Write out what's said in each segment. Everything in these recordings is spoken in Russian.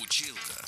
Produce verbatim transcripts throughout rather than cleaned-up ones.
Училка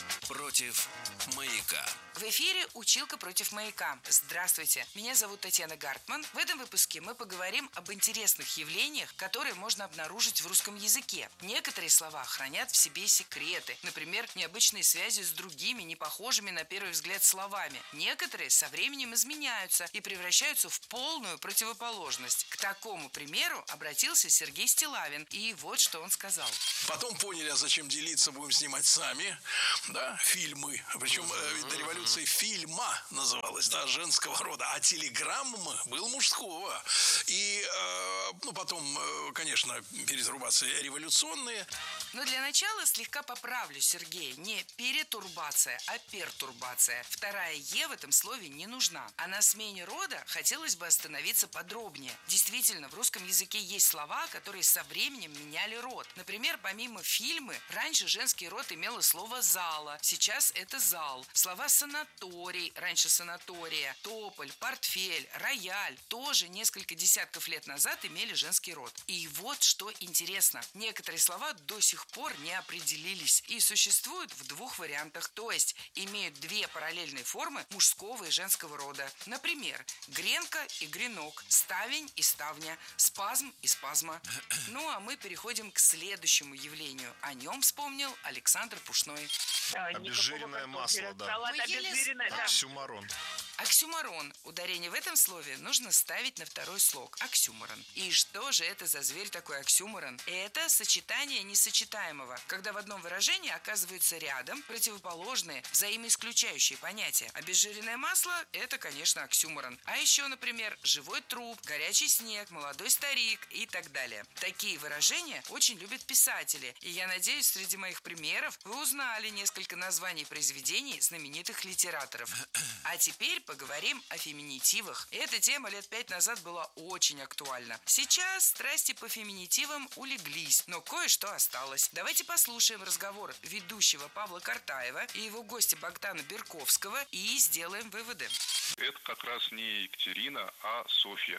против маяка. В эфире «Училка против маяка». Здравствуйте, меня зовут Татьяна Гартман. В этом выпуске мы поговорим об интересных явлениях, которые можно обнаружить в русском языке. Некоторые слова хранят в себе секреты, например, необычные связи с другими, не похожими на первый взгляд словами. Некоторые со временем изменяются и превращаются в полную противоположность. К такому примеру обратился Сергей Стилавин, и вот что он сказал. Потом поняли, а зачем делиться, будем снимать сами, да, фильмы. Причем э, до революции фильма называлась, да, женского рода, а телеграмм был мужского. И, э, ну, потом, э, конечно, перетрубации революционные. Но для начала слегка поправлю Сергея. Не перетурбация, а пертурбация. Вторая «е» в этом слове не нужна. А на смене рода хотелось бы остановиться подробнее. Действительно, в русском языке есть слова, которые со временем меняли род. Например, помимо фильмы, раньше женский род имело слово «зала». Сейчас это «зал». Слова «санаторий», раньше «санатория», «тополь», «портфель», «рояль» тоже несколько десятков лет назад имели женский род. И вот что интересно. Некоторые слова до сих пор не определились и существуют в двух вариантах, то есть имеют две параллельные формы мужского и женского рода. Например, гренка и гренок, ставень и ставня, спазм и спазма. Ну а мы переходим к следующему явлению. О нем вспомнил Александр Пушной. Обезжиренное масло, да. Вы ели... Оксюмарон. Оксюмарон. Ударение в этом слове нужно ставить на второй слог. Оксюморон. И что же это за зверь такой оксюморон? Это сочетание несочетаемого, когда в одном выражении оказываются рядом противоположные, взаимоисключающие понятия. Обезжиренное масло – это, конечно, оксюморон. А еще, например, живой труп, горячий снег, молодой старик и так далее. Такие выражения очень любят писатели. И я надеюсь, среди моих примеров вы узнали несколько названий произведений знаменитых литераторов. А теперь поговорим о феминитивах. Эта тема лет пять назад была очень актуальна. Сейчас страсти по феминитивам улеглись, но кое-что осталось. Давайте послушаем разговор ведущего Павла Картаева и его гостя Богдана Берковского и сделаем выводы. Это как раз не Екатерина, а Софья,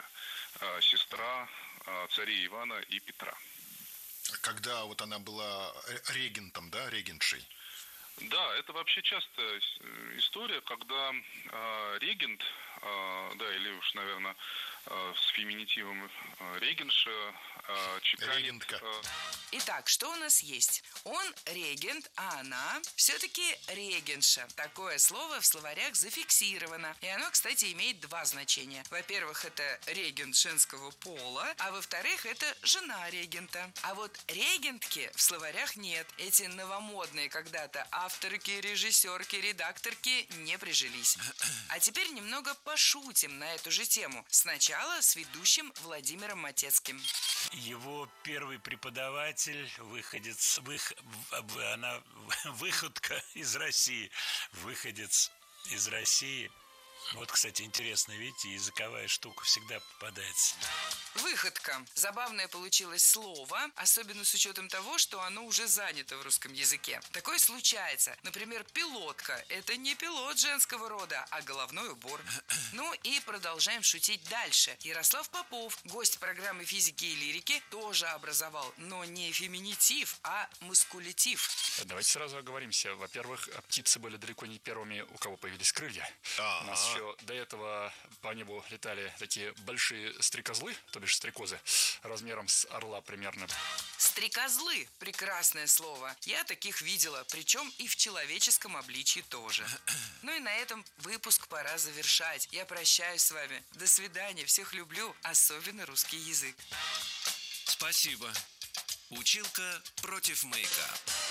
сестра царей Ивана и Петра. Когда вот она была регентом, да, регентшей? Да, это вообще частая история, когда э, регент, э, да, или уж, наверное, э, с феминитивом э, регенша, э, чеканит... Регентка. Э... Итак, что у нас есть? Он регент, а она все-таки регенша. Такое слово в словарях зафиксировано. И оно, кстати, имеет два значения. Во-первых, это регент женского пола, а во-вторых, это жена регента. А вот регентки в словарях нет. Эти новомодные когда-то авторки, режиссерки, редакторки не прижились. А теперь немного пошутим на эту же тему. Сначала с ведущим Владимиром Матецким. Его первый преподаватель, выходец, вых, она выходка из России, выходец из России. Вот, кстати, интересно, видите, языковая штука всегда попадается. Выходка. Забавное получилось слово, особенно с учетом того, что оно уже занято в русском языке. Такое случается. Например, пилотка. Это не пилот женского рода, а головной убор. Ну и продолжаем шутить дальше. Ярослав Попов, гость программы физики и лирики, тоже образовал, но не феминитив, а маскулятив. Давайте сразу оговоримся. Во-первых, птицы были далеко не первыми, у кого появились крылья. А-а-а. У нас еще до этого по небу летали такие большие стрекозлы, то бишь стрекозы, размером с орла примерно. Стрекозлы – прекрасное слово. Я таких видела, причем и в человеческом обличье тоже. Ну и на этом выпуск пора завершать. Я прощаюсь с вами. До свидания. Всех люблю, особенно русский язык. Спасибо. Училка против маяка.